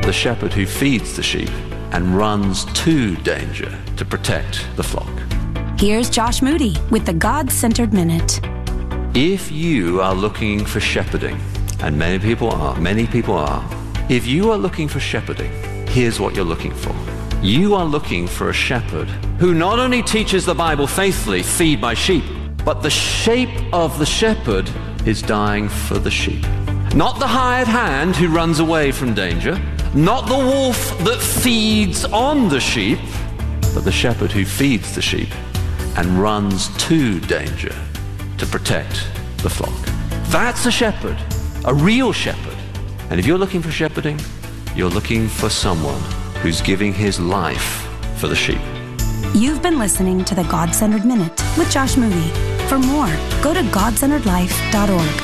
the shepherd who feeds the sheep and runs to danger to protect the flock. Here's Josh Moody with the God-Centered Minute. If you are looking for shepherding, and many people are, if you are looking for shepherding, here's what you're looking for. You are looking for a shepherd who not only teaches the Bible faithfully, feed my sheep, but the shape of the shepherd is dying for the sheep. Not the hired hand who runs away from danger, not the wolf that feeds on the sheep, but the shepherd who feeds the sheep and runs to danger to protect the flock. That's a shepherd, a real shepherd. And if you're looking for shepherding, you're looking for someone who's giving his life for the sheep. You've been listening to the God-Centered Minute with Josh Moody. For more, go to godcenteredlife.org.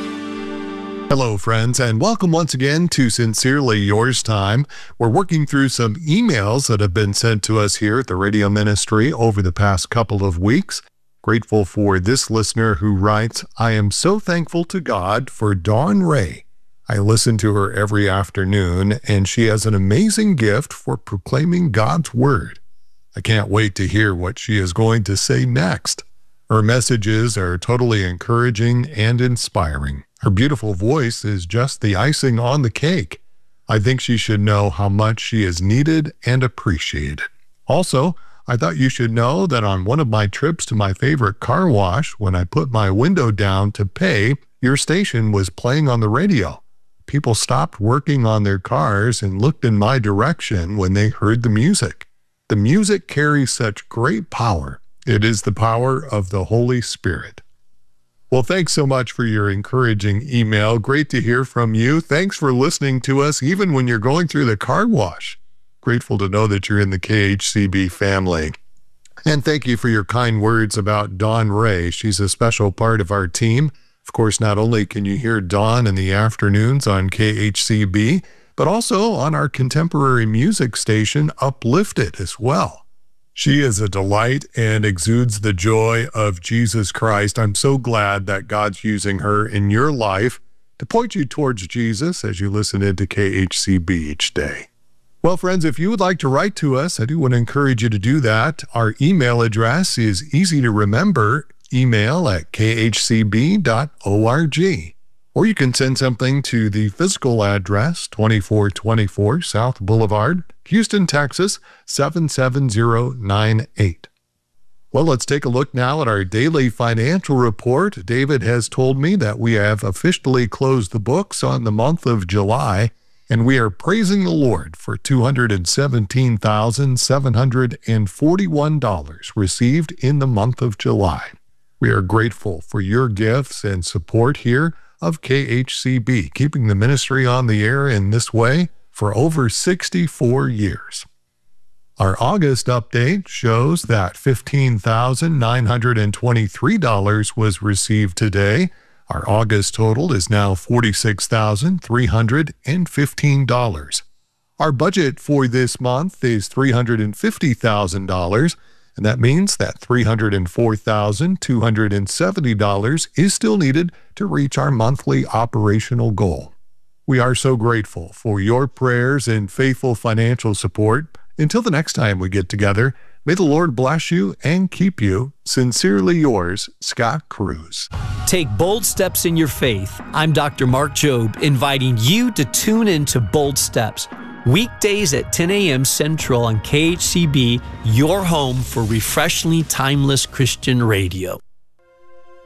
Hello, friends, and welcome once again to Sincerely Yours Time. We're working through some emails that have been sent to us here at the radio ministry over the past couple of weeks. Grateful for this listener who writes, I am so thankful to God for Dawn Ray. I listen to her every afternoon, and she has an amazing gift for proclaiming God's Word. I can't wait to hear what she is going to say next. Her messages are totally encouraging and inspiring. Her beautiful voice is just the icing on the cake. I think she should know how much she is needed and appreciated. Also, I thought you should know that on one of my trips to my favorite car wash, when I put my window down to pay, your station was playing on the radio. People stopped working on their cars and looked in my direction when they heard the music. The music carries such great power. It is the power of the Holy Spirit. Well, thanks so much for your encouraging email. Great to hear from you. Thanks for listening to us even when you're going through the car wash. Grateful to know that you're in the KHCB family. And thank you for your kind words about Dawn Ray. She's a special part of our team. Of course, not only can you hear Dawn in the afternoons on KHCB, but also on our contemporary music station, Uplifted, as well. She is a delight and exudes the joy of Jesus Christ. I'm so glad that God's using her in your life to point you towards Jesus as you listen into KHCB each day. Well, friends, if you would like to write to us, I do want to encourage you to do that. Our email address is easy to remember, email@khcb.org. Or you can send something to the physical address, 2424 South Boulevard, Houston, Texas, 77098. Well, let's take a look now at our daily financial report. David has told me that we have officially closed the books on the month of July, and we are praising the Lord for $217,741 received in the month of July. We are grateful for your gifts and support here of KHCB, keeping the ministry on the air in this way for over 64 years. Our August update shows that $15,923 was received today. Our August total is now $46,315. Our budget for this month is $350,000, and that means that $304,270 is still needed to reach our monthly operational goal. We are so grateful for your prayers and faithful financial support. Until the next time we get together, may the Lord bless you and keep you. Sincerely yours, Scott Cruz. Take bold steps in your faith. I'm Dr. Mark Jobe, inviting you to tune into Bold Steps. Weekdays at 10 a.m. Central on KHCB, your home for refreshingly timeless Christian radio.